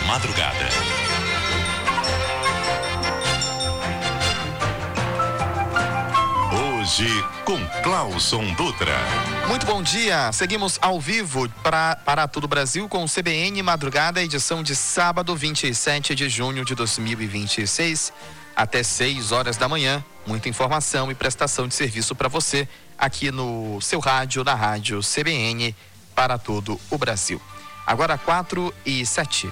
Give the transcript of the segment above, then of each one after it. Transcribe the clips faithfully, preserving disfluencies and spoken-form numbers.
Madrugada. Hoje com Clauson Dutra. Muito bom dia, seguimos ao vivo pra, para todo o Brasil com o C B N Madrugada, edição de sábado, vinte e sete de junho de dois mil e vinte e seis, até seis horas da manhã. Muita informação e prestação de serviço para você aqui no seu rádio, na rádio C B N para todo o Brasil. Agora quatro e sete.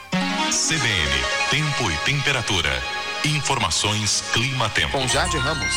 C B N, tempo e temperatura. Informações Clima-Tempo. Com Jade Ramos.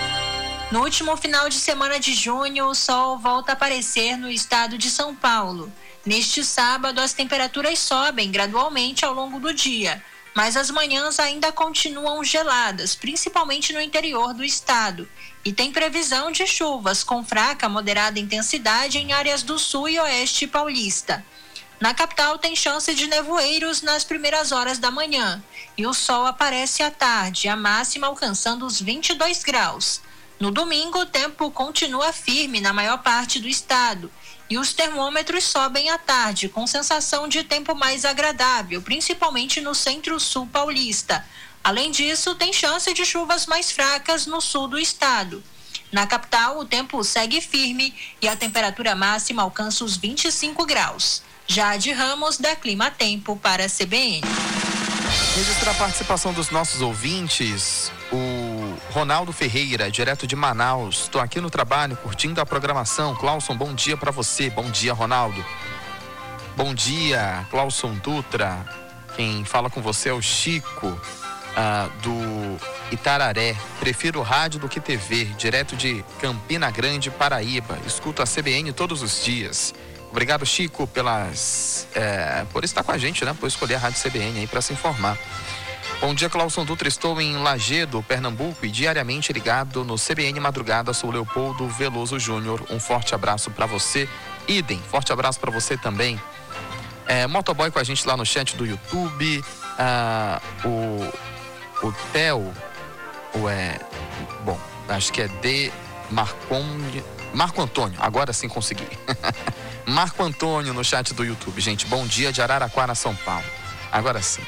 No último final de semana de junho, o sol volta a aparecer no estado de São Paulo. Neste sábado, as temperaturas sobem gradualmente ao longo do dia, mas as manhãs ainda continuam geladas, principalmente no interior do estado. E tem previsão de chuvas com fraca a moderada intensidade em áreas do sul e oeste paulista. Na capital tem chance de nevoeiros nas primeiras horas da manhã. E o sol aparece à tarde, a máxima alcançando os vinte e dois graus. No domingo, o tempo continua firme na maior parte do estado e os termômetros sobem à tarde, com sensação de tempo mais agradável, principalmente no centro-sul paulista. Além disso, tem chance de chuvas mais fracas no sul do estado. Na capital, o tempo segue firme e a temperatura máxima alcança os vinte e cinco graus. Jade Ramos, da Clima Tempo, para a C B N. Registrar a participação dos nossos ouvintes. O Ronaldo Ferreira, direto de Manaus. Estou aqui no trabalho, curtindo a programação. Clauson, bom dia para você. Bom dia, Ronaldo. Bom dia, Clauson Dutra. Quem fala com você é o Chico, ah, do Itararé. Prefiro rádio do que T V, direto de Campina Grande, Paraíba. Escuto a C B N todos os dias. Obrigado, Chico, pelas, é, por estar com a gente, né? Por escolher a Rádio C B N aí para se informar. Bom dia, Clauson Dutra. Estou em Lagedo, Pernambuco e diariamente ligado no C B N Madrugada. Sou Leopoldo Veloso Júnior. Um forte abraço para você. Idem, forte abraço para você também. É, Motoboy com a gente lá no chat do YouTube. Ah, o, o Theo, o é, bom, acho que é de Marconde, Marco Antônio, agora sim consegui. Marco Antônio no chat do YouTube, gente. Bom dia de Araraquara, São Paulo. Agora sim.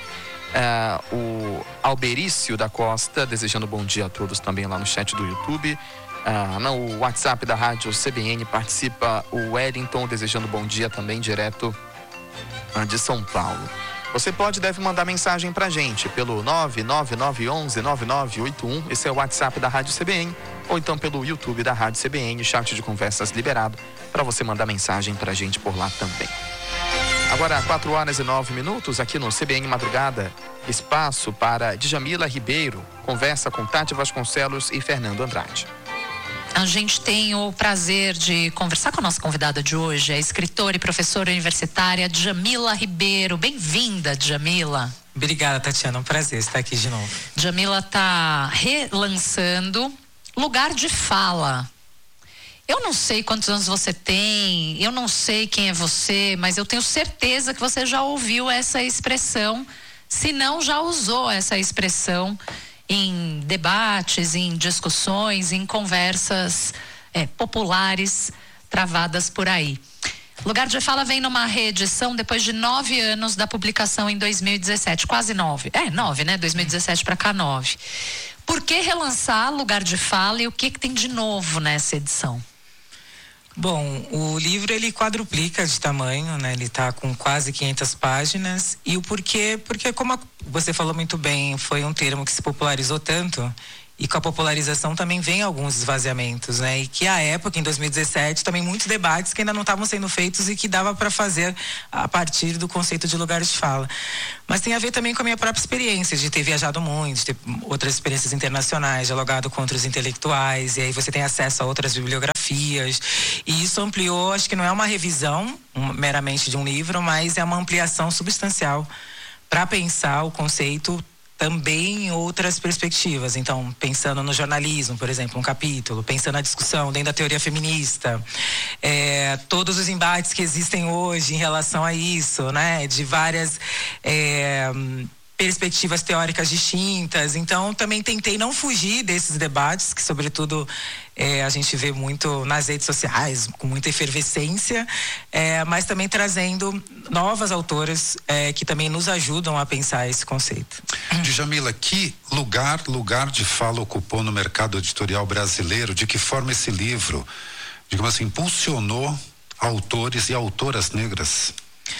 Uh, o Alberício da Costa desejando bom dia a todos também lá no chat do YouTube. Uh, no WhatsApp da rádio C B N participa o Wellington desejando bom dia também direto uh, de São Paulo. Você pode e deve mandar mensagem pra gente pelo nove nove nove um um nove nove oito um. Esse é o WhatsApp da rádio C B N. Ou então pelo YouTube da rádio C B N, chat de conversas liberado para você mandar mensagem pra gente por lá também. Agora, quatro horas e nove minutos, aqui no C B N Madrugada, espaço para Djamila Ribeiro, conversa com Tati Vasconcelos e Fernando Andrade. A gente tem o prazer de conversar com a nossa convidada de hoje, a escritora e professora universitária Djamila Ribeiro. Bem-vinda, Djamila. Obrigada, Tatiana, é um prazer estar aqui de novo. Djamila está relançando Lugar de Fala. Eu não sei quantos anos você tem, eu não sei quem é você, mas eu tenho certeza que você já ouviu essa expressão, se não já usou essa expressão em debates, em discussões, em conversas é, populares travadas por aí. Lugar de Fala vem numa reedição depois de nove anos da publicação em dois mil e dezessete, quase nove, é nove, né? dois mil e dezessete para cá, nove. Por que relançar Lugar de Fala e o que, que tem de novo nessa edição? Bom, o livro ele quadruplica de tamanho, né? Ele está com quase quinhentas páginas. E o porquê? Porque, como a, você falou muito bem, foi um termo que se popularizou tanto. E com a popularização também vem alguns esvaziamentos, né? E que à época, em dois mil e dezessete, também muitos debates que ainda não estavam sendo feitos e que dava para fazer a partir do conceito de lugar de fala. Mas tem a ver também com a minha própria experiência de ter viajado muito, de ter outras experiências internacionais, dialogado com outros intelectuais, e aí você tem acesso a outras bibliografias. E isso ampliou, acho que não é uma revisão um, meramente de um livro, mas é uma ampliação substancial para pensar o conceito também em outras perspectivas. Então, pensando no jornalismo, por exemplo, um capítulo, pensando na discussão dentro da teoria feminista, é, todos os embates que existem hoje em relação a isso, né? De várias é, perspectivas teóricas distintas. Então, também tentei não fugir desses debates, que sobretudo é, a gente vê muito nas redes sociais, com muita efervescência, é, mas também trazendo novas autoras é, que também nos ajudam a pensar esse conceito. Djamila, que lugar, lugar de fala ocupou no mercado editorial brasileiro? De que forma esse livro, digamos assim, impulsionou autores e autoras negras?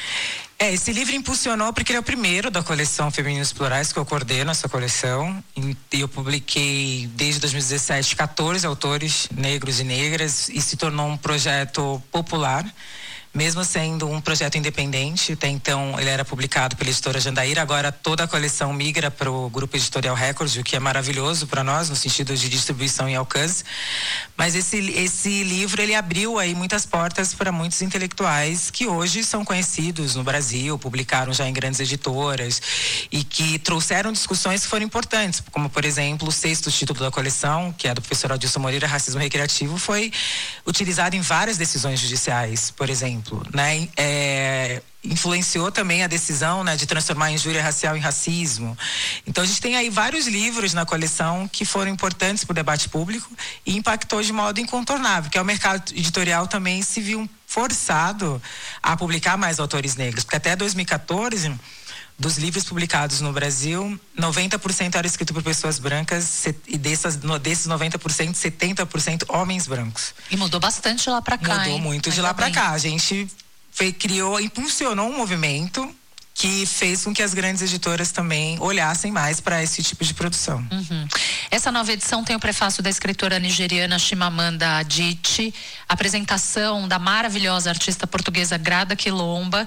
É, esse livro impulsionou porque ele é o primeiro da coleção Femininos Plurais, que eu coordeno essa coleção. E eu publiquei desde dois mil e dezessete quatorze autores negros e negras e se tornou um projeto popular, mesmo sendo um projeto independente. Até então ele era publicado pela editora Jandaíra, agora toda a coleção migra para o Grupo Editorial Record, o que é maravilhoso para nós no sentido de distribuição e alcance. Mas esse, esse livro, ele abriu aí muitas portas para muitos intelectuais que hoje são conhecidos no Brasil, publicaram já em grandes editoras e que trouxeram discussões que foram importantes, como por exemplo o sexto título da coleção, que é do professor Adilson Moreira, Racismo Recreativo, foi utilizado em várias decisões judiciais, por exemplo, né? É, influenciou também a decisão, né, de transformar a injúria racial em racismo. Então a gente tem aí vários livros na coleção que foram importantes para o debate público e impactou de modo incontornável, porque o mercado editorial também se viu forçado a publicar mais autores negros, porque até dois mil e quatorze dos livros publicados no Brasil, noventa por cento era escrito por pessoas brancas e dessas, desses noventa por cento, setenta por cento homens brancos. E mudou bastante de lá para cá, Mudou hein? muito de lá para cá. A gente foi, criou, impulsionou um movimento que fez com que as grandes editoras também olhassem mais para esse tipo de produção. Uhum. Essa nova edição tem o prefácio da escritora nigeriana Chimamanda Adichie, apresentação da maravilhosa artista portuguesa Grada Quilomba.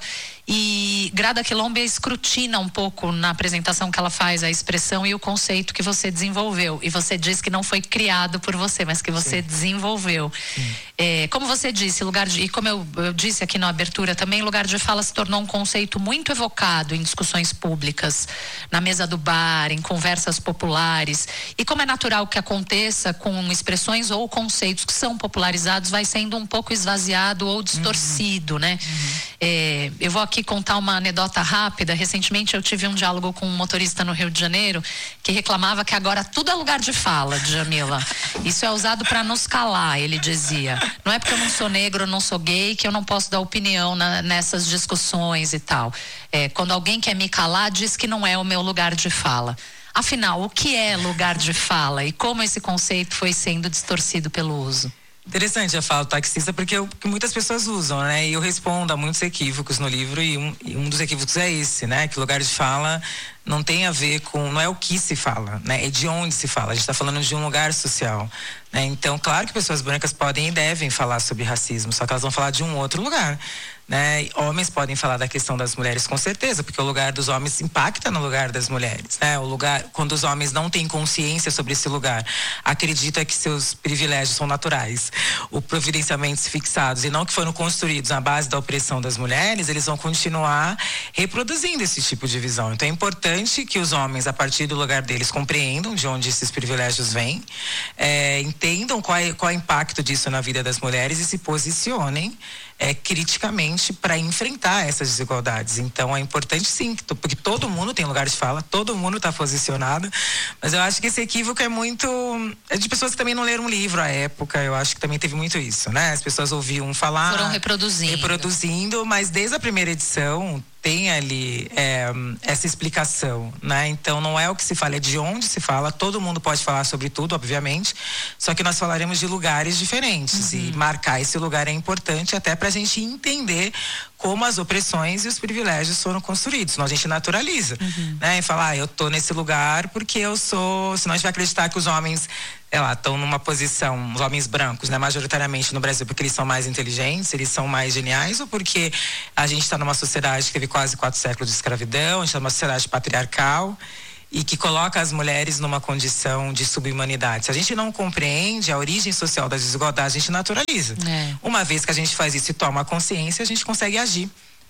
E Grada Quilomba escrutina um pouco na apresentação que ela faz a expressão e o conceito que você desenvolveu. E você diz que não foi criado por você, mas que você Sim. desenvolveu. É, como você disse, lugar de, e como eu, eu disse aqui na abertura também, lugar de fala se tornou um conceito muito evocado em discussões públicas, na mesa do bar, em conversas populares. E como é natural que aconteça com expressões ou conceitos que são popularizados, vai sendo um pouco esvaziado ou distorcido, uhum. né? Uhum. É, eu vou aqui contar uma anedota rápida. Recentemente eu tive um diálogo com um motorista no Rio de Janeiro que reclamava que agora tudo é lugar de fala, Djamila. Isso é usado para nos calar, ele dizia. Não é porque eu não sou negro, eu não sou gay, que eu não posso dar opinião na, nessas discussões e tal. É, quando alguém quer me calar, diz que não é o meu lugar de fala. Afinal, o que é lugar de fala e como esse conceito foi sendo distorcido pelo uso? Interessante a fala do taxista, porque, eu, porque muitas pessoas usam, né? E eu respondo a muitos equívocos no livro e um, e um dos equívocos é esse, né? Que lugar de fala não tem a ver com, não é o que se fala, né? É de onde se fala. A gente está falando de um lugar social, né? Então, claro que pessoas brancas podem e devem falar sobre racismo, só que elas vão falar de um outro lugar, né? Homens podem falar da questão das mulheres com certeza, porque o lugar dos homens impacta no lugar das mulheres, né? O lugar, quando os homens não têm consciência sobre esse lugar, acredita que seus privilégios são naturais, ou providenciamentos fixados e não que foram construídos na base da opressão das mulheres, eles vão continuar reproduzindo esse tipo de visão. Então é importante que os homens, a partir do lugar deles, compreendam de onde esses privilégios vêm, é, entendam qual é, qual é o impacto disso na vida das mulheres e se posicionem É, criticamente para enfrentar essas desigualdades. Então é importante sim, porque todo mundo tem lugar de fala, todo mundo está posicionado, mas eu acho que esse equívoco é muito é de pessoas que também não leram um livro à época. Eu acho que também teve muito isso, né? As pessoas ouviam falar, foram reproduzindo reproduzindo, mas desde a primeira edição tem ali é, essa explicação, né? Então não é o que se fala, é de onde se fala. Todo mundo pode falar sobre tudo, obviamente, só que nós falaremos de lugares diferentes, uhum. e marcar esse lugar é importante até para a gente entender como as opressões e os privilégios foram construídos. Senão a gente naturaliza, uhum. né? E falar, ah, eu tô nesse lugar porque eu sou... Senão a gente vai acreditar que os homens, sei lá, estão numa posição, os homens brancos, né, majoritariamente no Brasil, porque eles são mais inteligentes, eles são mais geniais, ou porque a gente está numa sociedade que teve quase quatro séculos de escravidão, a gente está numa sociedade patriarcal e que coloca as mulheres numa condição de subhumanidade. Se a gente não compreende a origem social das desigualdades, a gente naturaliza. É. Uma vez que a gente faz isso e toma consciência, a gente consegue agir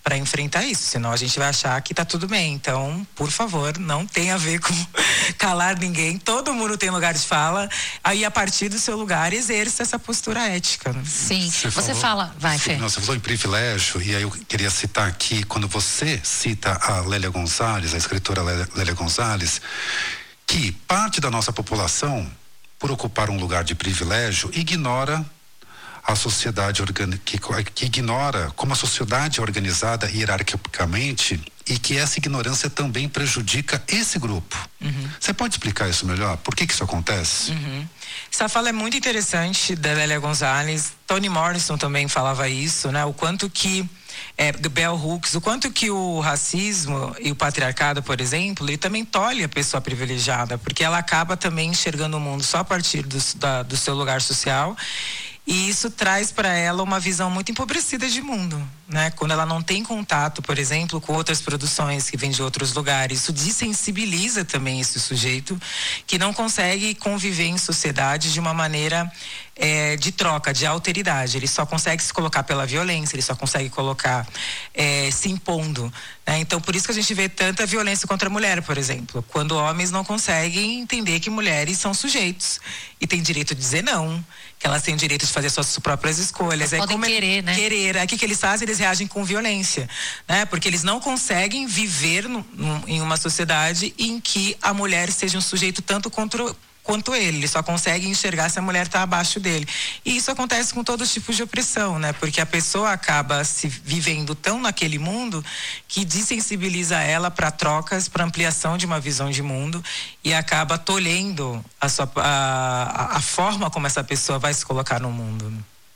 para enfrentar isso, senão a gente vai achar que tá tudo bem. Então, por favor, não tem a ver com calar ninguém, todo mundo tem lugar de fala, aí a partir do seu lugar exerça essa postura ética. Né? Sim, você, você falou, fala, vai, Fê. Não, você falou em privilégio, e aí eu queria citar aqui, quando você cita a Lélia Gonzalez, a escritora Lélia Gonzalez, que parte da nossa população, por ocupar um lugar de privilégio, ignora a sociedade que, que ignora como a sociedade é organizada hierarquicamente e que essa ignorância também prejudica esse grupo. Uhum. Você pode explicar isso melhor? Por que que isso acontece? Uhum. Essa fala é muito interessante da Lélia Gonzalez. Toni Morrison também falava isso, né? O quanto que é, Bell Hooks, o quanto que o racismo e o patriarcado, por exemplo, ele também tolhe a pessoa privilegiada, porque ela acaba também enxergando o mundo só a partir do, da, do seu lugar social. E isso traz para ela uma visão muito empobrecida de mundo, né? Quando ela não tem contato, por exemplo, com outras produções que vêm de outros lugares, isso desensibiliza também esse sujeito que não consegue conviver em sociedade de uma maneira é, de troca, de alteridade. Ele só consegue se colocar pela violência, ele só consegue colocar é, se impondo, né? Então, por isso que a gente vê tanta violência contra a mulher, por exemplo, quando homens não conseguem entender que mulheres são sujeitos e têm direito de dizer não, que elas têm o direito de fazer suas próprias escolhas. Elas podem como querer, né? Querer. Aí o que, que eles fazem? Eles reagem com violência, né? Porque eles não conseguem viver no, no, em uma sociedade em que a mulher seja um sujeito tanto contra quanto ele, ele só consegue enxergar se a mulher está abaixo dele. E isso acontece com todos os tipos de opressão, né? Porque a pessoa acaba se vivendo tão naquele mundo que desensibiliza ela para trocas, para ampliação de uma visão de mundo e acaba tolhendo a, sua, a, a forma como essa pessoa vai se colocar no mundo.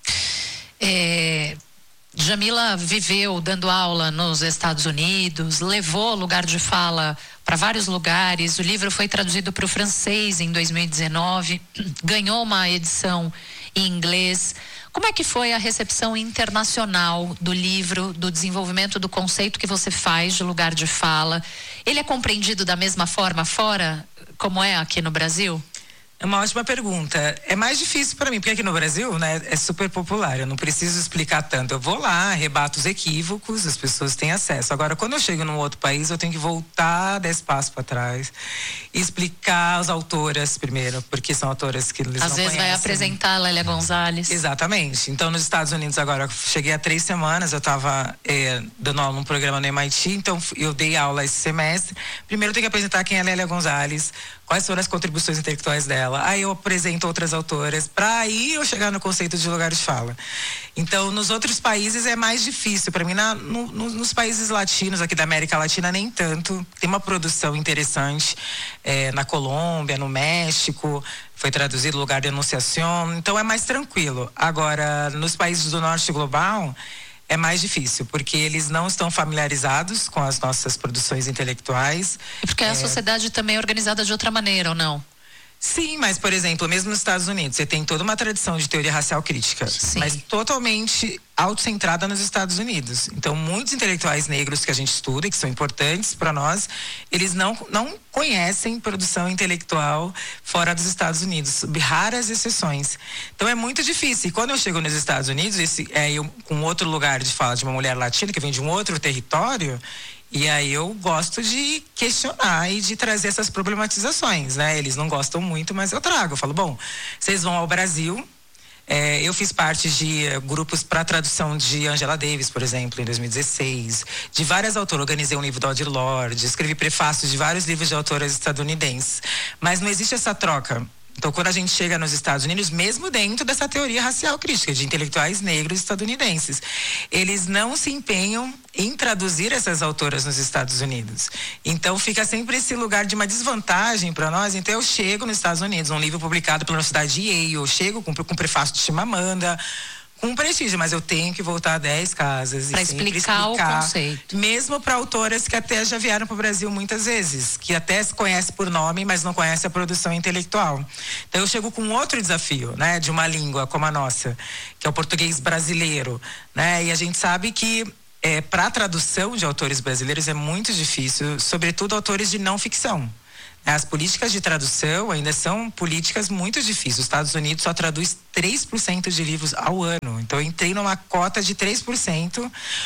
É... Jamila viveu dando aula nos Estados Unidos, levou lugar de fala para vários lugares. O livro foi traduzido para o francês em dois mil e dezenove, ganhou uma edição em inglês. Como é que foi a recepção internacional do livro, do desenvolvimento do conceito que você faz de lugar de fala? Ele é compreendido da mesma forma fora, como é aqui no Brasil? É uma ótima pergunta. É mais difícil para mim, porque aqui no Brasil, né, é super popular. Eu não preciso explicar tanto. Eu vou lá, rebato os equívocos, as pessoas têm acesso. Agora, quando eu chego num outro país, eu tenho que voltar dez passos para trás e explicar as autoras primeiro, porque são autoras que eles Às não vezes conhecem. vai apresentar a Lélia Gonzalez. Exatamente. Então, nos Estados Unidos agora, eu cheguei há três semanas, eu estava é, dando aula num programa no M I T, então eu dei aula esse semestre. Primeiro eu tenho que apresentar quem é a Lélia Gonzalez, quais foram as contribuições intelectuais dela. Aí eu apresento outras autoras, para aí eu chegar no conceito de lugar de fala. Então, nos outros países é mais difícil. Para mim, na, no, no, nos países latinos, aqui da América Latina, nem tanto. Tem uma produção interessante é, na Colômbia, no México, foi traduzido Lugar de Enunciação, então é mais tranquilo. Agora, nos países do norte global, é mais difícil, porque eles não estão familiarizados com as nossas produções intelectuais. E porque é... a sociedade também é organizada de outra maneira, ou não? Sim, mas, por exemplo, mesmo nos Estados Unidos, você tem toda uma tradição de teoria racial crítica, Sim. mas totalmente autocentrada nos Estados Unidos. Então, muitos intelectuais negros que a gente estuda, que são importantes para nós, eles não, não conhecem produção intelectual fora dos Estados Unidos, sob raras exceções. Então, é muito difícil. E quando eu chego nos Estados Unidos, esse, é, eu, com outro lugar de fala de uma mulher latina que vem de um outro território, e aí eu gosto de questionar e de trazer essas problematizações, né? Eles não gostam muito, mas eu trago. Eu falo, bom, vocês vão ao Brasil. É, eu fiz parte de uh, grupos para tradução de Angela Davis, por exemplo, em dois mil e dezesseis. De várias autoras. Organizei um livro do Audre Lorde, escrevi prefácios de vários livros de autoras estadunidenses. Mas não existe essa troca. Então, quando a gente chega nos Estados Unidos, mesmo dentro dessa teoria racial crítica de intelectuais negros estadunidenses, eles não se empenham em traduzir essas autoras nos Estados Unidos. Então, fica sempre esse lugar de uma desvantagem para nós. Então, eu chego nos Estados Unidos, um livro publicado pela Universidade de Yale, eu chego com, com prefácio de Chimamanda, com prestígio, mas eu tenho que voltar dez casas para explicar, explicar o conceito. Mesmo para autoras que até já vieram para o Brasil muitas vezes, que até se conhece por nome, mas não conhece a produção intelectual. Então eu chego com outro desafio, né, de uma língua como a nossa, que é o português brasileiro, né? E a gente sabe que é, para a tradução de autores brasileiros é muito difícil, sobretudo autores de não ficção. As políticas de tradução ainda são políticas muito difíceis. Os Estados Unidos só traduz três por cento de livros ao ano. Então, eu entrei numa cota de três por cento.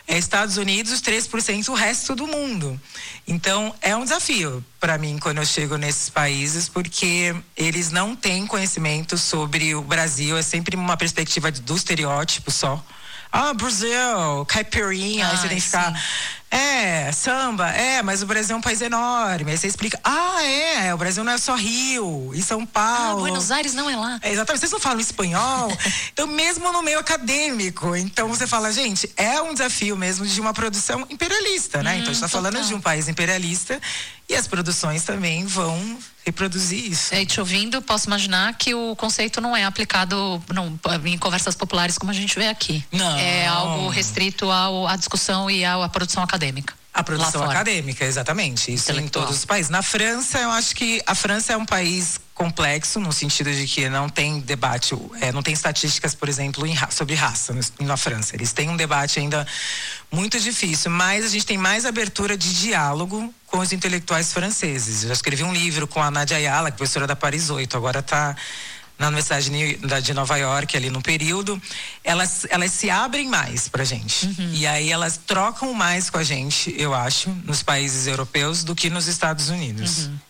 é Estados Unidos, três por cento o resto do mundo. Então, é um desafio para mim quando eu chego nesses países, porque eles não têm conhecimento sobre o Brasil, é sempre uma perspectiva do estereótipo só. Ah, Brasil, caipirinha, Ai, aí você tem que ficar... sim. É, samba, é, mas o Brasil é um país enorme. Aí você explica, ah, é, o Brasil não é só Rio e São Paulo. Ah, Buenos Aires não é lá. É, exatamente, vocês não falam espanhol. Então, mesmo no meio acadêmico, então você fala, gente, é um desafio mesmo de uma produção imperialista, né? Hum, então, a gente tá total. falando de um país imperialista e as produções também vão reproduzir isso. É, te ouvindo, posso imaginar que o conceito não é aplicado não, em conversas populares como a gente vê aqui. Não. É algo restrito ao, à discussão e à, à produção acadêmica. A produção Lá fora. acadêmica, exatamente. Isso em Intelectual. todos os países. Na França, eu acho que a França é um país complexo, no sentido de que não tem debate, é, não tem estatísticas, por exemplo, em, sobre raça no, na França. Eles têm um debate ainda muito difícil, mas a gente tem mais abertura de diálogo com os intelectuais franceses. Eu já escrevi um livro com a Nadia Ayala, que é professora da Paris oito, agora está na Universidade de Nova York, ali no período, elas, elas se abrem mais pra gente. Uhum. E aí elas trocam mais com a gente, eu acho, nos países europeus do que nos Estados Unidos. Uhum.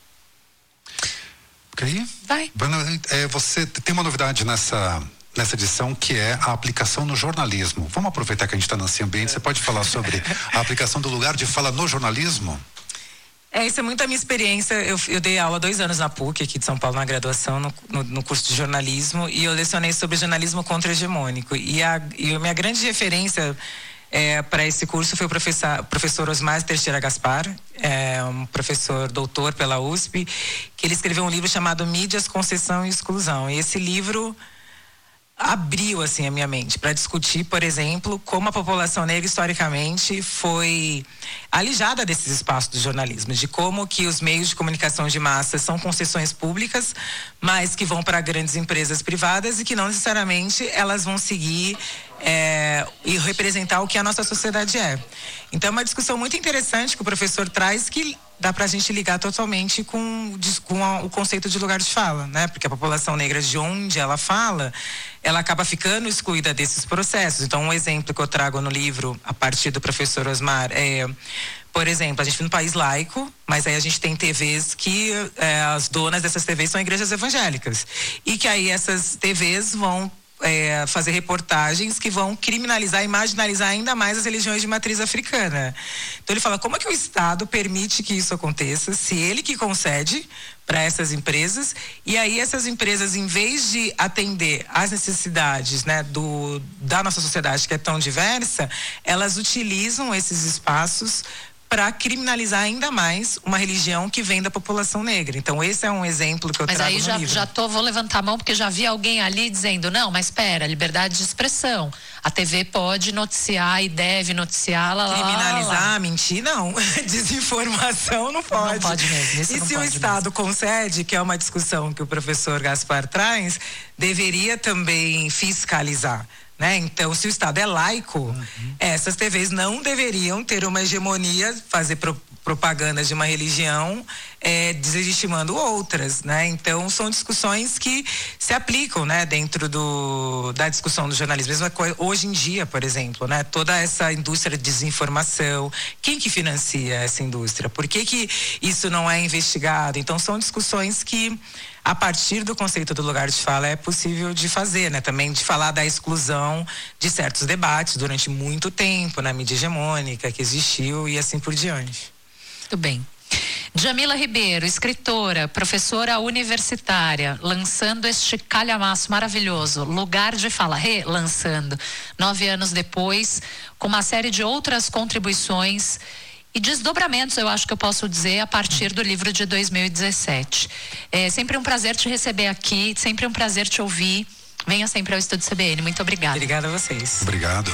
Ok? Vai. Bruna, é, você tem uma novidade nessa, nessa edição, que é a aplicação no jornalismo. Vamos aproveitar que a gente está nesse ambiente, você pode falar sobre a aplicação do lugar de fala no jornalismo? É, isso é muito a minha experiência. Eu, eu dei aula há dois anos na P U C, aqui de São Paulo, na graduação, no, no, no curso de jornalismo, e eu lecionei sobre jornalismo contra-hegemônico. E a, e a minha grande referência é, para esse curso foi o professor, professor Osmar Teixeira Gaspar, é, um professor doutor pela U S P, que ele escreveu um livro chamado Mídias, Concessão e Exclusão. E esse livro abriu assim a minha mente para discutir, por exemplo, como a população negra historicamente foi alijada desses espaços do jornalismo, de como que os meios de comunicação de massa são concessões públicas, mas que vão para grandes empresas privadas e que não necessariamente elas vão seguir é, e representar o que a nossa sociedade é. Então é uma discussão muito interessante que o professor traz, que dá pra gente ligar totalmente com, com a, o conceito de lugar de fala, né? Porque a população negra, de onde ela fala, ela acaba ficando excluída desses processos. Então, um exemplo que eu trago no livro, a partir do professor Osmar, é, por exemplo, a gente vive num país laico, mas aí a gente tem T Vs que é, as donas dessas T Vs são igrejas evangélicas. E que aí essas T Vs vão É, fazer reportagens que vão criminalizar e marginalizar ainda mais as religiões de matriz africana. Então ele fala, como é que o Estado permite que isso aconteça, se ele que concede para essas empresas, e aí essas empresas, em vez de atender às necessidades, né, do, da nossa sociedade, que é tão diversa, elas utilizam esses espaços para criminalizar ainda mais uma religião que vem da população negra. Então esse é um exemplo que eu mas trago aí no já, livro. já tô, vou levantar a mão porque já vi alguém ali dizendo, não, mas espera, liberdade de expressão. A T V pode noticiar e deve noticiar, lá, lá, criminalizar, lá, lá. mentir, não. Desinformação não pode. Não pode mesmo. Isso e não se pode o Estado mesmo. concede, que é uma discussão que o professor Gaspar traz, deveria também fiscalizar. Né? Então, se o Estado é laico, uhum. essas T Vs não deveriam ter uma hegemonia, fazer pro, propaganda de uma religião, é, deslegitimando outras, né? Então, são discussões que se aplicam, né, dentro do, da discussão do jornalismo. Mesma coisa, hoje em dia, por exemplo, né, toda essa indústria de desinformação, quem que financia essa indústria? Por que que isso não é investigado? Então, são discussões que, a partir do conceito do lugar de fala, é possível de fazer, né? Também de falar da exclusão de certos debates durante muito tempo na mídia hegemônica que existiu e assim por diante. Muito bem. Djamila Ribeiro, escritora, professora universitária, lançando este calhamaço maravilhoso, Lugar de Fala, relançando, nove anos depois, com uma série de outras contribuições e desdobramentos, eu acho que eu posso dizer, a partir do livro de dois mil e dezessete. É sempre um prazer te receber aqui, sempre um prazer te ouvir. Venha sempre ao Estúdio C B N. Muito obrigada. Obrigada a vocês. Obrigado.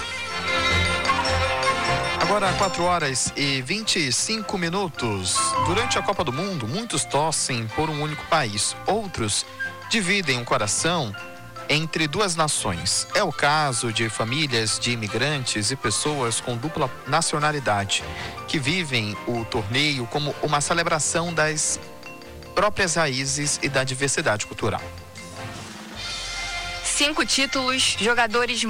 Agora, quatro horas e vinte e cinco minutos. Durante a Copa do Mundo, muitos torcem por um único país. Outros dividem o coração entre duas nações. É o caso de famílias de imigrantes e pessoas com dupla nacionalidade, que vivem o torneio como uma celebração das próprias raízes e da diversidade cultural. Cinco títulos, jogadores